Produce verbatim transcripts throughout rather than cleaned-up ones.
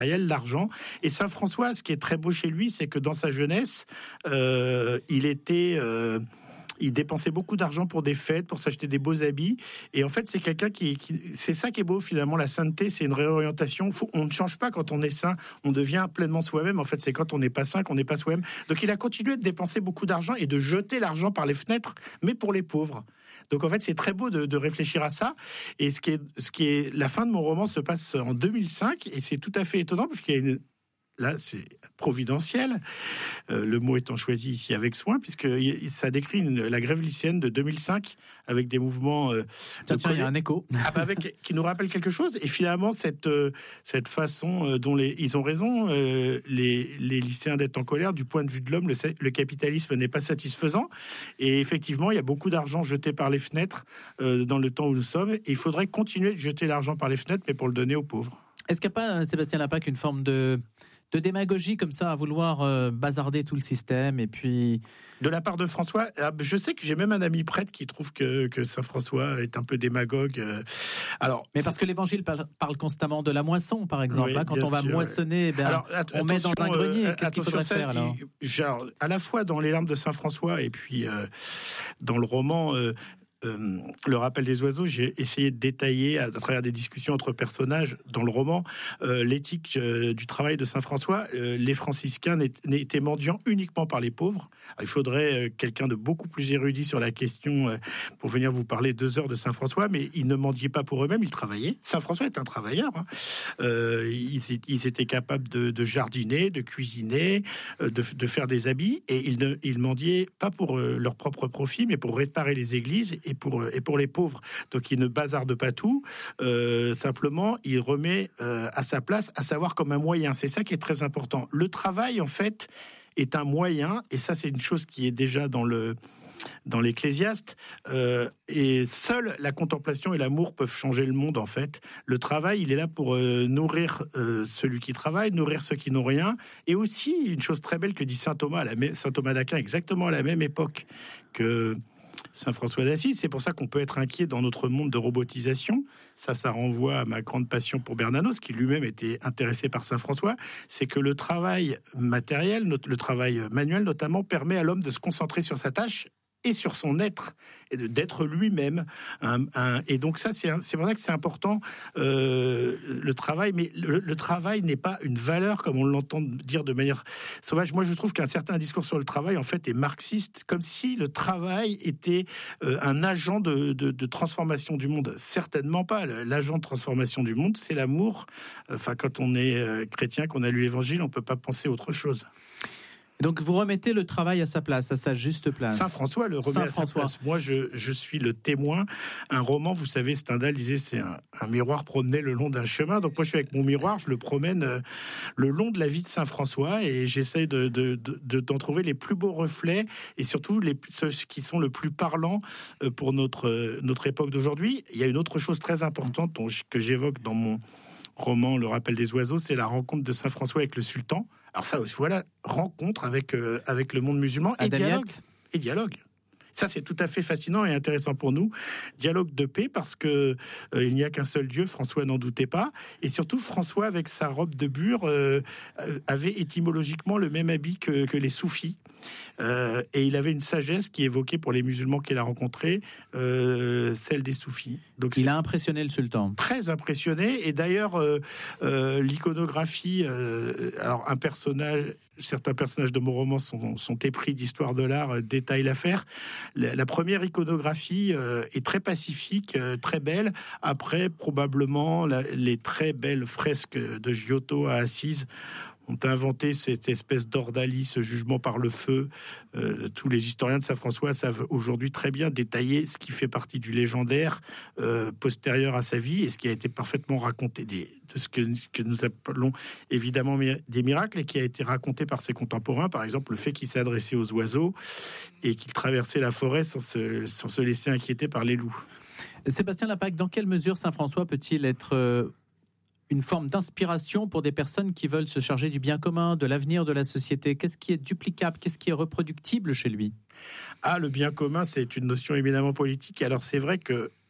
l'argent. Et Saint François, ce qui est très beau chez lui, c'est que dans sa jeunesse, euh, il était... Euh, il dépensait beaucoup d'argent pour des fêtes, pour s'acheter des beaux habits. Et en fait, c'est quelqu'un qui, qui... C'est ça qui est beau, finalement. La sainteté, c'est une réorientation. Faut... On ne change pas quand on est saint. On devient pleinement soi-même. En fait, c'est quand on n'est pas saint qu'on n'est pas soi-même. Donc, il a continué de dépenser beaucoup d'argent et de jeter l'argent par les fenêtres, mais pour les pauvres. Donc, en fait, c'est très beau de, de réfléchir à ça. Et ce qui est, ce qui est... La fin de mon roman se passe en deux mille cinq. Et c'est tout à fait étonnant, parce qu'il y a une... Là, c'est providentiel, euh, le mot étant choisi ici avec soin, puisque ça décrit une, la grève lycéenne de deux mille cinq, avec des mouvements... Euh, tiens, tiens, il y a un écho. Ah bah avec, qui nous rappelle quelque chose. Et finalement, cette, euh, cette façon euh, dont les, ils ont raison, euh, les, les lycéens d'être en colère, du point de vue de l'homme, le, le capitalisme n'est pas satisfaisant. Et effectivement, il y a beaucoup d'argent jeté par les fenêtres euh, dans le temps où nous sommes. Et il faudrait continuer de jeter l'argent par les fenêtres, mais pour le donner aux pauvres. Est-ce qu'il n'y a pas, Sébastien Lapac, une forme de... de démagogie comme ça, à vouloir euh, bazarder tout le système, et puis... De la part de François, je sais que j'ai même un ami prêtre qui trouve que, que Saint François est un peu démagogue. Alors, mais parce que l'Évangile parle, parle constamment de la moisson, par exemple. Oui, hein, quand on va sûr, moissonner, ben, alors, on met dans un grenier. Euh, Qu'est-ce qu'il faudrait ça, faire alors il, genre, à la fois dans les larmes de Saint François et puis euh, dans le roman... Euh, Euh, le rappel des oiseaux, j'ai essayé de détailler à, à travers des discussions entre personnages dans le roman euh, l'éthique euh, du travail de Saint François. Euh, les franciscains n'étaient mendiants uniquement par les pauvres. Alors, il faudrait euh, quelqu'un de beaucoup plus érudit sur la question euh, pour venir vous parler deux heures de Saint François, mais ils ne mendiaient pas pour eux-mêmes, ils travaillaient. Saint François est un travailleur. Hein. Euh, ils, ils étaient capables de, de jardiner, de cuisiner, euh, de, de faire des habits, et ils ne ils mendiaient pas pour euh, leur propre profit, mais pour réparer les églises et pour, et pour les pauvres. Donc il ne bazarde pas tout, euh, simplement il remet euh, à sa place, à savoir comme un moyen. C'est ça qui est très important. Le travail, en fait, est un moyen, et ça c'est une chose qui est déjà dans le dans l'Ecclésiaste, euh, et seule la contemplation et l'amour peuvent changer le monde, en fait. Le travail, il est là pour euh, nourrir euh, celui qui travaille, nourrir ceux qui n'ont rien, et aussi une chose très belle que dit saint Thomas, à la même, saint Thomas d'Aquin, exactement à la même époque que Saint François d'Assise. C'est pour ça qu'on peut être inquiet dans notre monde de robotisation. Ça, ça renvoie à ma grande passion pour Bernanos, qui lui-même était intéressé par Saint François. C'est que le travail matériel, le travail manuel notamment, permet à l'homme de se concentrer sur sa tâche et sur son être, et de, d'être lui-même. Un, un, et donc ça, c'est, un, c'est pour ça que c'est important, euh, le travail. Mais le, le travail n'est pas une valeur, comme on l'entend dire de manière sauvage. Moi, je trouve qu'un certain discours sur le travail, en fait, est marxiste, comme si le travail était euh, un agent de, de, de transformation du monde. Certainement pas. L'agent de transformation du monde, c'est l'amour. Enfin, quand on est euh, chrétien, qu'on a lu l'Évangile, on peut pas penser autre chose. Donc vous remettez le travail à sa place, à sa juste place. Saint François le remet à sa place. Moi, je, je suis le témoin. Un roman, vous savez, Stendhal disait, c'est un, un miroir promené le long d'un chemin. Donc moi, je suis avec mon miroir, je le promène euh, le long de la vie de Saint François, et j'essaie de, de, de, de, d'en trouver les plus beaux reflets, et surtout les, ceux qui sont le plus parlants euh, pour notre, euh, notre époque d'aujourd'hui. Il y a une autre chose très importante dont, que j'évoque dans mon roman Le Rappel des oiseaux, c'est la rencontre de Saint François avec le sultan. Alors ça aussi, voilà, rencontre avec, euh, avec le monde musulman et dialogue, et dialogue. Ça, c'est tout à fait fascinant et intéressant pour nous. Dialogue de paix, parce que euh, il n'y a qu'un seul Dieu, François n'en doutait pas. Et surtout, François, avec sa robe de bure, euh, avait étymologiquement le même habit que, que les soufis. Euh, et il avait une sagesse qui évoquait pour les musulmans qu'il a rencontrés, euh, celle des soufis. Donc, il a impressionné le sultan. Très impressionné. Et d'ailleurs, euh, euh, l'iconographie, euh, alors un personnage, certains personnages de mon roman sont, sont épris d'histoire de l'art, euh, détaillent l'affaire. La, la première iconographie euh, est très pacifique, euh, très belle. Après, probablement, la, les très belles fresques de Giotto à Assise ont inventé cette espèce d'ordalie, ce jugement par le feu. Euh, tous les historiens de Saint François savent aujourd'hui très bien détailler ce qui fait partie du légendaire euh, postérieur à sa vie, et ce qui a été parfaitement raconté, des, de ce que, que nous appelons évidemment des miracles, et qui a été raconté par ses contemporains. Par exemple, le fait qu'il s'adressait aux oiseaux et qu'il traversait la forêt sans se, sans se laisser inquiéter par les loups. Sébastien Lapac, dans quelle mesure Saint François peut-il être euh... une forme d'inspiration pour des personnes qui veulent se charger du bien commun, de l'avenir de la société? Qu'est-ce qui est duplicable? Qu'est-ce qui est reproductible chez lui? Ah, le bien commun, c'est une notion éminemment politique. Alors, c'est vrai que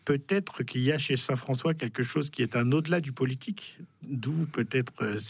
peut-être qu'il y a chez Saint François quelque chose qui est un au-delà du politique, d'où peut-être